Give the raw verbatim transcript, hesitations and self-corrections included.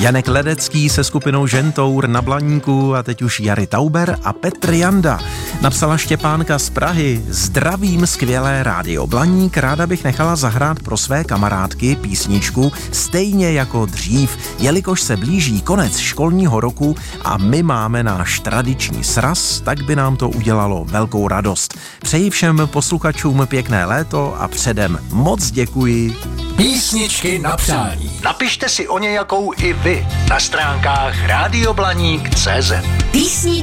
Janek Ledecký se skupinou Žentour na Blaníku a teď už Jary Tauber a Petr Janda. Napsala Štěpánka z Prahy: zdravím skvělé rádio Blaník, ráda bych nechala zahrát pro své kamarádky písničku Stejně jako dřív, jelikož se blíží konec školního roku a my máme náš tradiční sraz, tak by nám to udělalo velkou radost. Přeji všem posluchačům pěkné léto a předem moc děkuji. Písničky na přání. Napište si o nějakou i vy na stránkách rádio blaník tečka cé zet. Písničky